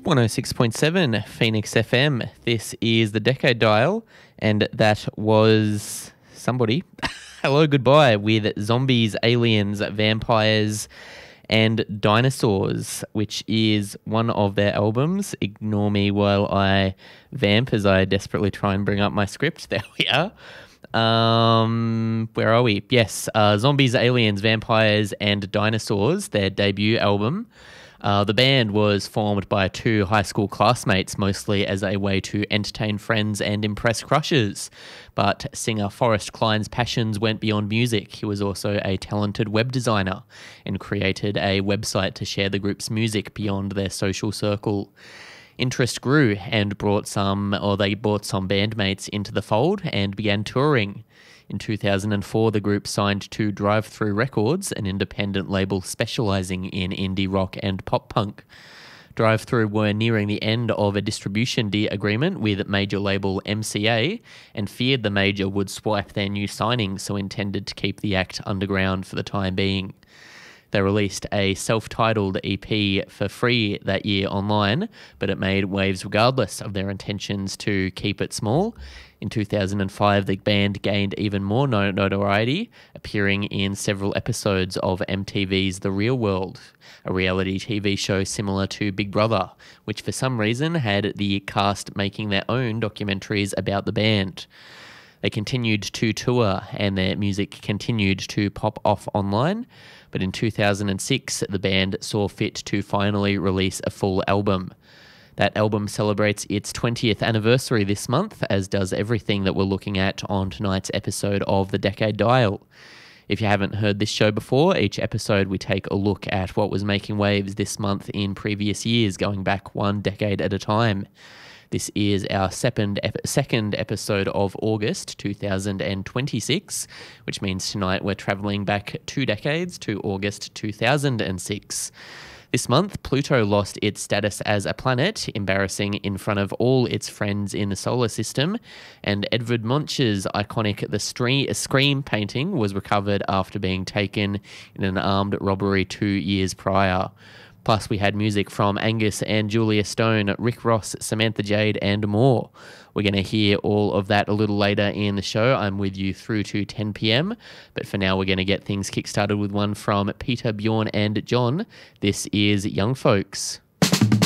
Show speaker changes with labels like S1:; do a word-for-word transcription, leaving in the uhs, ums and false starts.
S1: one oh six point seven Phoenix F M. This is the Decade Dial, and that was somebody. Hello, goodbye with zombies, aliens, vampires, and dinosaurs, which is one of their albums. Ignore me while I vamp as I desperately try and bring up my script. There we are. Um, where are we? Yes, uh, Zombies, Aliens, Vampires, and Dinosaurs, their debut album. Uh, the band was formed by two high school classmates, mostly as a way to entertain friends and impress crushes. But singer Forrest Klein's passions went beyond music. He was also a talented web designer and created a website to share the group's music beyond their social circle. Interest grew and brought some, or they brought some bandmates into the fold and began touring. In two thousand four, the group signed to Drive Thru Records, an independent label specialising in indie rock and pop punk. Drive Thru were nearing the end of a distribution deal agreement with major label M C A and feared the major would swipe their new signings, so intended to keep the act underground for the time being. They released a self-titled E P for free that year online, but it made waves regardless of their intentions to keep it small. In two thousand five, the band gained even more notoriety, appearing in several episodes of M T V's The Real World, a reality T V show similar to Big Brother, which for some reason had the cast making their own documentaries about the band. They continued to tour and their music continued to pop off online, but in two thousand six, the band saw fit to finally release a full album. That album celebrates its twentieth anniversary this month, as does everything that we're looking at on tonight's episode of The Decade Dial. If you haven't heard this show before, each episode we take a look at what was making waves this month in previous years, going back one decade at a time. This is our second second episode of August two thousand twenty-six, which means tonight we're travelling back two decades to August two thousand six. This month, Pluto lost its status as a planet, embarrassing in front of all its friends in the solar system, and Edvard Munch's iconic The Scream painting was recovered after being taken in an armed robbery two years prior. Plus, we had music from Angus and Julia Stone, Rick Ross, Samantha Jade, and more. We're going to hear all of that a little later in the show. I'm with you through to ten p.m, but for now, we're going to get things kickstarted with one from Peter, Bjorn, and John. This is Young Folks.